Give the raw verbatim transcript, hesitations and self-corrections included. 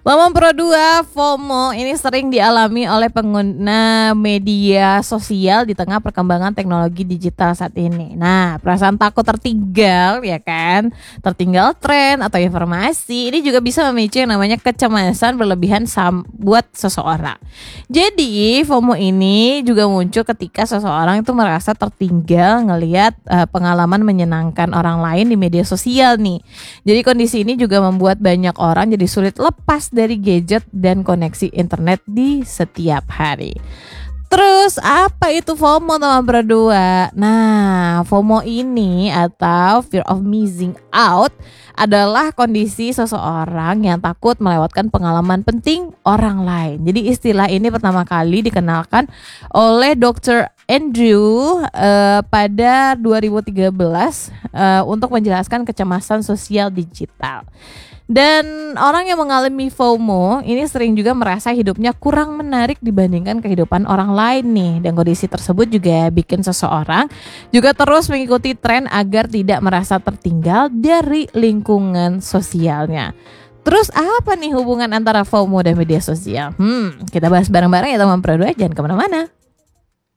Teman Pro dua, FOMO ini sering dialami oleh pengguna media sosial di tengah perkembangan teknologi digital saat ini. Nah, perasaan takut tertinggal, ya kan? Tertinggal tren atau informasi, ini juga bisa memicu yang namanya kecemasan berlebihan sam- buat seseorang. Jadi, FOMO ini juga muncul ketika seseorang itu merasa tertinggal ngelihat uh, pengalaman menyenangkan orang lain di media sosial nih. Jadi, kondisi ini juga membuat banyak orang jadi sulit lepas dari gadget dan koneksi internet di setiap hari. Terus apa itu FOMO teman berdua? Nah, FOMO ini atau fear of missing out adalah kondisi seseorang yang takut melewatkan pengalaman penting orang lain. Jadi istilah ini pertama kali dikenalkan oleh dokter Andrew uh, pada dua ribu tiga belas uh, untuk menjelaskan kecemasan sosial digital. Dan orang yang mengalami FOMO ini sering juga merasa hidupnya kurang menarik dibandingkan kehidupan orang lain nih. Dan kondisi tersebut juga bikin seseorang juga terus mengikuti tren agar tidak merasa tertinggal dari lingkungan sosialnya. Terus apa nih hubungan antara FOMO dan media sosial? Hmm, kita bahas bareng-bareng ya teman Pro dua, jangan kemana-mana.